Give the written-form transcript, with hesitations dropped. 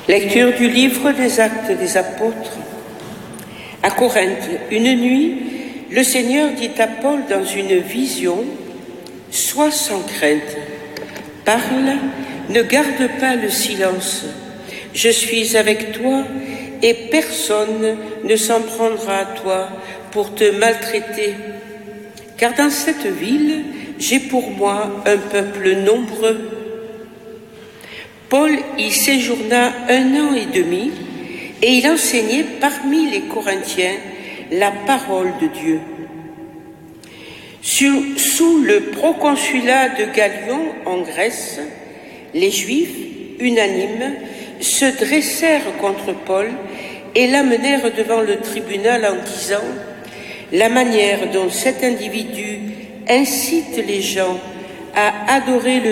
Lecture du livre des Actes des Apôtres. À Corinthe, une nuit, le Seigneur dit à Paul dans une vision : « Sois sans crainte, parle, ne garde pas le silence. Je suis avec toi et personne ne s'en prendra à toi pour te maltraiter. Car dans cette ville, j'ai pour moi un peuple nombreux. » Paul y séjourna 1 an et demi et il enseignait parmi les Corinthiens la parole de Dieu. Sous le proconsulat de Gallion en Grèce, les Juifs, unanimes, se dressèrent contre Paul et l'amenèrent devant le tribunal en disant : « La manière dont cet individu incite les gens à adorer le